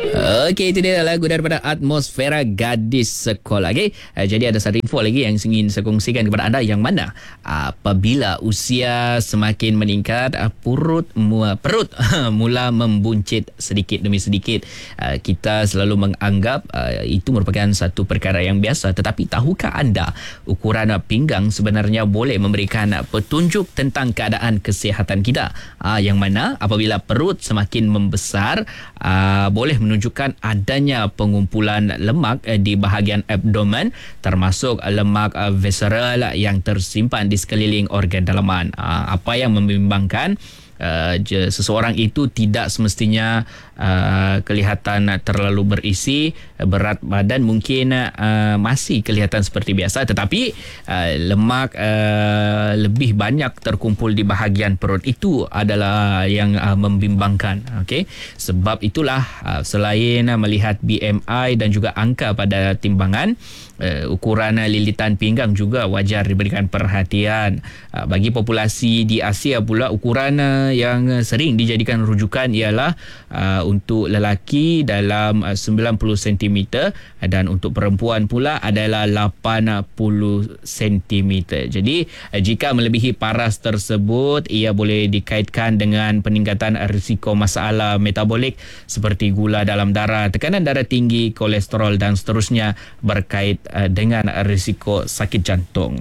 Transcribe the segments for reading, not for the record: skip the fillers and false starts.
Okey, itu dia lagu daripada Atmosfera Gadis Sekolah. Okey, jadi ada satu info lagi yang ingin saya kongsikan kepada anda, yang mana apabila usia semakin meningkat, perut mula membuncit sedikit demi sedikit. Kita selalu menganggap itu merupakan satu perkara yang biasa, tetapi tahukah anda ukuran pinggang sebenarnya boleh memberikan petunjuk tentang keadaan kesihatan kita, yang mana apabila perut semakin membesar boleh menunjukkan adanya pengumpulan lemak di bahagian abdomen, termasuk lemak visceral yang tersimpan di sekeliling organ dalaman. Apa yang membimbangkan, seseorang itu tidak semestinya kelihatan terlalu berisi, berat badan mungkin masih kelihatan seperti biasa, tetapi lemak lebih banyak terkumpul di bahagian perut. Itu adalah yang membimbangkan. Okey, sebab itulah selain melihat BMI dan juga angka pada timbangan, ukuran lilitan pinggang juga wajar diberikan perhatian. Bagi populasi di Asia pula, ukuran yang sering dijadikan rujukan ialah untuk lelaki dalam 90 cm dan untuk perempuan pula adalah 80 cm. Jadi jika melebihi paras tersebut, ia boleh dikaitkan dengan peningkatan risiko masalah metabolik seperti gula dalam darah, tekanan darah tinggi, kolesterol dan seterusnya, berkait dengan risiko sakit jantung.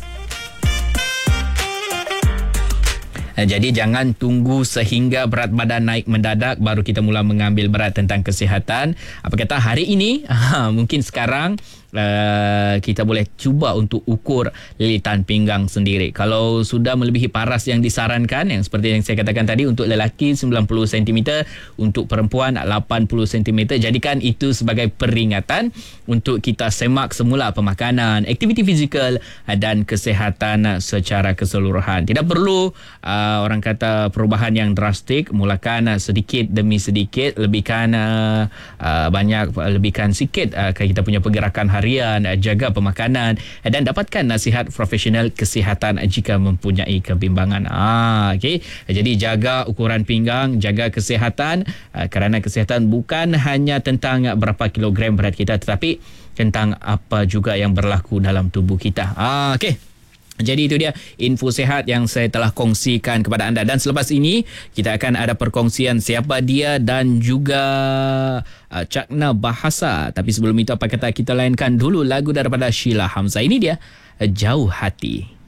Jadi jangan tunggu sehingga berat badan naik mendadak baru kita mula mengambil berat tentang kesihatan. Apa kata hari ini, mungkin sekarang kita boleh cuba untuk ukur lilitan pinggang sendiri. Kalau sudah melebihi paras yang disarankan, yang seperti yang saya katakan tadi, untuk lelaki 90 cm, untuk perempuan 80 cm, jadikan itu sebagai peringatan untuk kita semak semula pemakanan, aktiviti fizikal dan kesihatan secara keseluruhan. Tidak perlu orang kata perubahan yang drastik, mulakan sedikit demi sedikit, lebihkan sikit kita punya pergerakan harian, jaga pemakanan dan dapatkan nasihat profesional kesihatan jika mempunyai kebimbangan. Okey. Jadi jaga ukuran pinggang, jaga kesihatan, kerana kesihatan bukan hanya tentang berapa kilogram berat kita, tetapi tentang apa juga yang berlaku dalam tubuh kita. Okey. Jadi itu dia info sihat yang saya telah kongsikan kepada anda, dan selepas ini kita akan ada perkongsian siapa dia dan juga cakna bahasa. Tapi sebelum itu, apa kata kita layankan dulu lagu daripada Sheila Hamzah. Ini dia Jauh Hati.